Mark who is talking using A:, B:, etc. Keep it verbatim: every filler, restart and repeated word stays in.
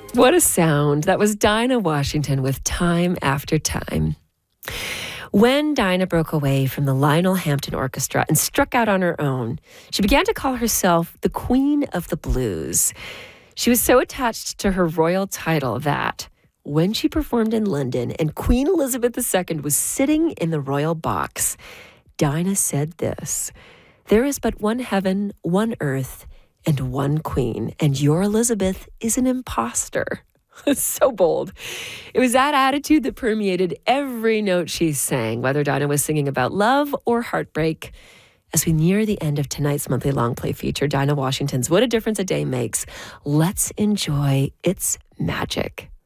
A: What a sound. That was Dinah Washington with Time After Time. When Dinah broke away from the Lionel Hampton Orchestra and struck out on her own, she began to call herself the Queen of the Blues. She was so attached to her royal title that when she performed in London and Queen Elizabeth the Second was sitting in the royal box, Dinah said this: "There is but one heaven, one earth, and one queen, and your Elizabeth is an imposter." So bold. It was that attitude that permeated every note she sang, whether Dinah was singing about love or heartbreak. As we near the end of tonight's monthly long play feature, Dinah Washington's What a Difference a Day Makes, let's enjoy its magic.